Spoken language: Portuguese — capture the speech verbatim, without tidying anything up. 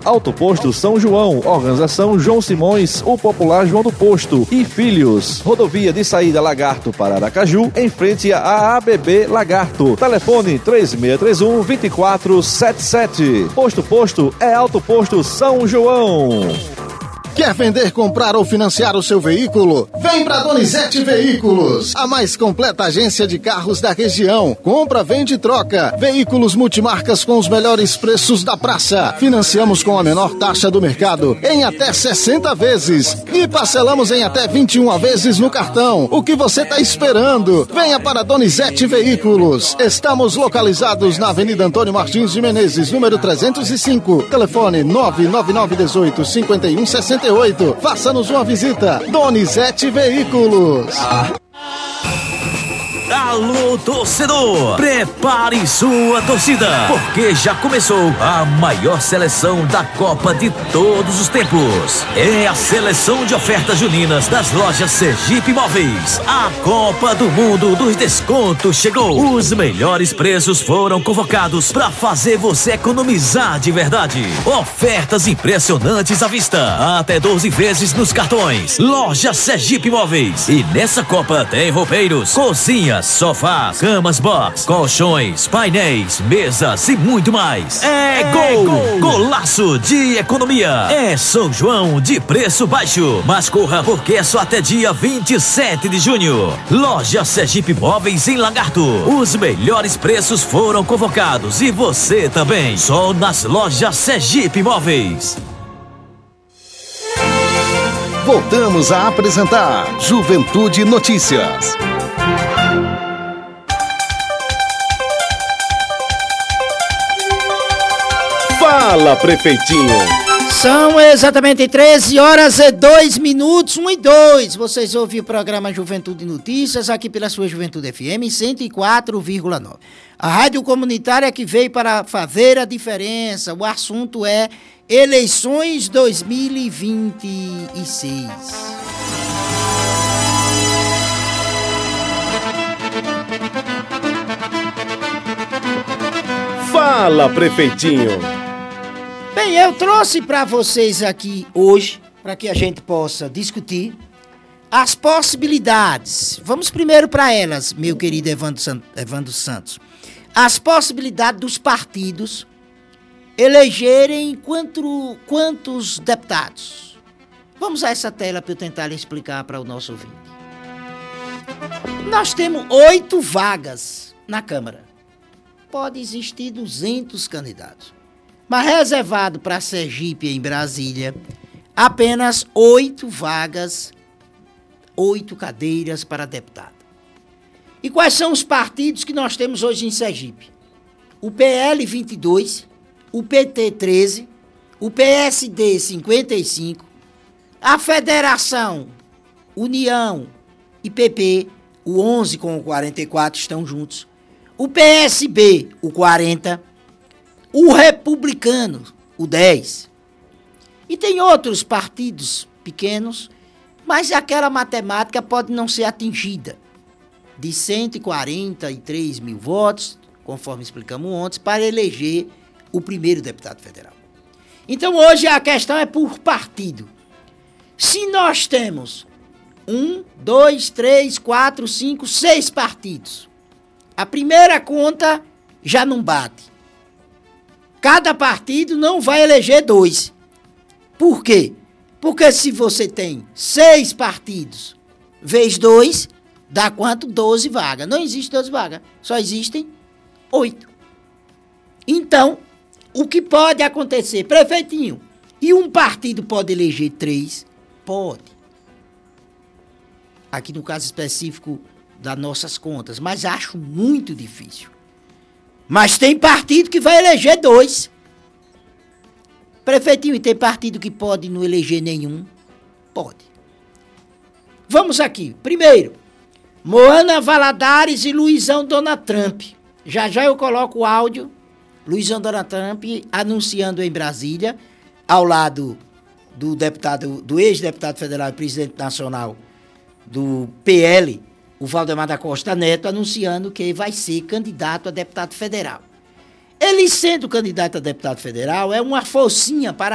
Auto Posto São João, Organização João Simões, o popular João do Posto e Filhos. Rodovia de saída Lagarto para Aracaju, em frente à A B B Lagarto. Telefone três seis três um, dois quatro sete sete. Posto Posto é Auto Posto São João. Quer vender, comprar ou financiar o seu veículo? Vem pra Donizete Veículos, a mais completa agência de carros da região. Compra, vende e troca. Veículos multimarcas com os melhores preços da praça. Financiamos com a menor taxa do mercado em até sessenta vezes. E parcelamos em até vinte e uma vezes no cartão. O que você tá esperando? Venha para Donizete Veículos. Estamos localizados na Avenida Antônio Martins de Menezes, número trezentos e cinco. Telefone nove nove nove um oito, cinco um sete oito. Faça-nos uma visita. Donizete Veículos. Alô, torcedor! Prepare sua torcida, porque já começou a maior seleção da Copa de todos os tempos. É a seleção de ofertas juninas das lojas Sergipe Móveis. A Copa do Mundo dos Descontos chegou. Os melhores preços foram convocados para fazer você economizar de verdade. Ofertas impressionantes à vista. Até doze vezes nos cartões. Loja Sergipe Móveis. E nessa Copa tem roupeiros, cozinha, sofás, camas box, colchões, painéis, mesas e muito mais. É, é gol! gol! Golaço de economia! É São João de preço baixo. Mas corra, porque é só até dia vinte e sete de junho. Loja Sergipe Móveis em Lagarto. Os melhores preços foram convocados e você também. Só nas lojas Sergipe Móveis. Voltamos a apresentar Juventude Notícias. Fala, prefeitinho. São exatamente treze horas e dois minutos, um e dois. Vocês ouvem o programa Juventude Notícias aqui pela sua Juventude F M cento e quatro vírgula nove. A rádio comunitária que veio para fazer a diferença. O assunto é eleições dois mil e vinte e seis. Fala, prefeitinho. Bem, eu trouxe para vocês aqui hoje, para que a gente possa discutir as possibilidades. Vamos primeiro para elas, meu querido Evandro, San- Evandro Santos. As possibilidades dos partidos elegerem quanto, quantos deputados. Vamos a essa tela para eu tentar explicar para o nosso ouvinte. Nós temos oito vagas na Câmara. Pode existir duzentos candidatos. Mas reservado para Sergipe em Brasília, apenas oito vagas, oito cadeiras para deputado. E quais são os partidos que nós temos hoje em Sergipe? O P L vinte e dois, o P T treze, o P S D cinquenta e cinco, a Federação, União e P P, o onze com o quarenta e quatro estão juntos, o P S B, o quarenta, o Republicano, o dez. E tem outros partidos pequenos, mas aquela matemática pode não ser atingida. De cento e quarenta e três mil votos, conforme explicamos ontem, para eleger o primeiro deputado federal. Então hoje a questão é por partido. Se nós temos um, dois, três, quatro, cinco, seis partidos, a primeira conta já não bate. Cada partido não vai eleger dois. Por quê? Porque se você tem seis partidos vezes dois, dá quanto? doze vagas. Não existe doze vagas, só existem oito. Então, o que pode acontecer? Prefeitinho, e um partido pode eleger três? Pode. Aqui no caso específico das nossas contas, mas acho muito difícil. Mas tem partido que vai eleger dois. Prefeitinho, e tem partido que pode não eleger nenhum? Pode. Vamos aqui. Primeiro, Moana Valadares e Luizão Donald Trump. Já já eu coloco o áudio. Luizão Donald Trump anunciando em Brasília, ao lado do deputado, do ex-deputado federal e presidente nacional do P L, o Valdemar da Costa Neto, anunciando que vai ser candidato a deputado federal. Ele sendo candidato a deputado federal é uma forcinha para